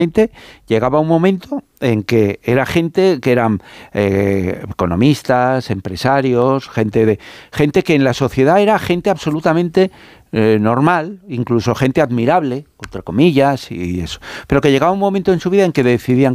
llegaba un momento en que era gente que eran economistas, empresarios, gente que en la sociedad era gente absolutamente normal, incluso gente admirable, entre comillas, y eso, pero que llegaba un momento en su vida en que decidían